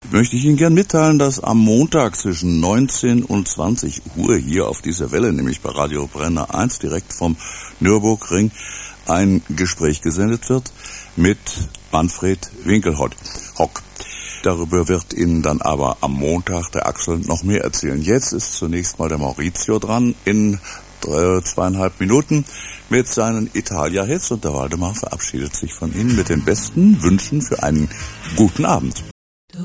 möchte ich Ihnen gern mitteilen, dass am Montag zwischen 19 und 20 Uhr hier auf dieser Welle, nämlich bei Radio Brenner 1, direkt vom Nürburgring, ein Gespräch gesendet wird mit Manfred Winkelhock. Darüber wird Ihnen dann aber am Montag der Axel noch mehr erzählen. Jetzt ist zunächst mal der Maurizio dran in 2,5 Minuten mit seinen Italia-Hits und der Waldemar verabschiedet sich von Ihnen mit den besten Wünschen für einen guten Abend.